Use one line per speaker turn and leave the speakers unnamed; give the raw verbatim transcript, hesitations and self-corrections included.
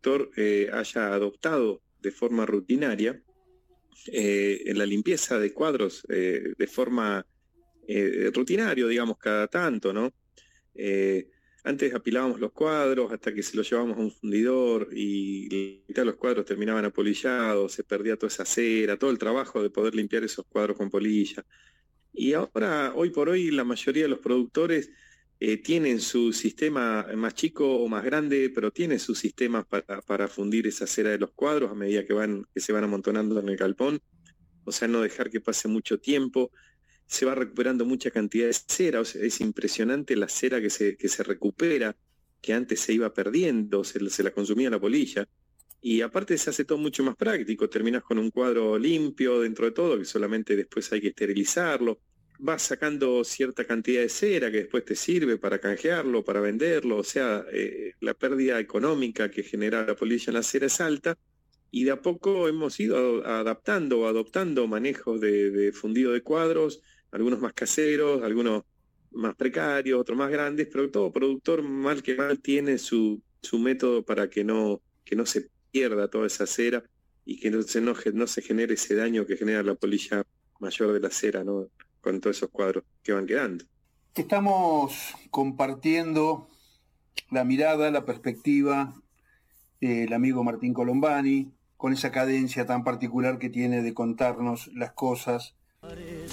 productor eh, haya adoptado de forma rutinaria eh, en la limpieza de cuadros eh, de forma eh, rutinario, digamos, cada tanto, ¿no? Eh, antes apilábamos los cuadros hasta que se los llevábamos a un fundidor y la mitad de los cuadros terminaban apolillados, se perdía toda esa cera, todo el trabajo de poder limpiar esos cuadros con polilla. Y ahora, hoy por hoy, la mayoría de los productores eh, tienen su sistema más chico o más grande, pero tienen sus sistemas para, para fundir esa cera de los cuadros a medida que, van, que se van amontonando en el galpón. O sea, no dejar que pase mucho tiempo. Se va recuperando mucha cantidad de cera, o sea, es impresionante la cera que se, que se recupera, que antes se iba perdiendo, se, se la consumía la polilla. Y aparte se hace todo mucho más práctico, terminas con un cuadro limpio dentro de todo, que solamente después hay que esterilizarlo, vas sacando cierta cantidad de cera que después te sirve para canjearlo, para venderlo, o sea, eh, la pérdida económica que genera la polilla en la cera es alta, y de a poco hemos ido adaptando o adoptando manejos de, de fundido de cuadros, algunos más caseros, algunos más precarios, otros más grandes, pero todo productor mal que mal tiene su, su método para que no, que no se pierda toda esa cera y que no se, no, no se genere ese daño que genera la polilla mayor de la cera, ¿no? Con todos esos cuadros que van quedando.
Estamos compartiendo la mirada, la perspectiva del amigo Martín Colombani, con esa cadencia tan particular que tiene de contarnos las cosas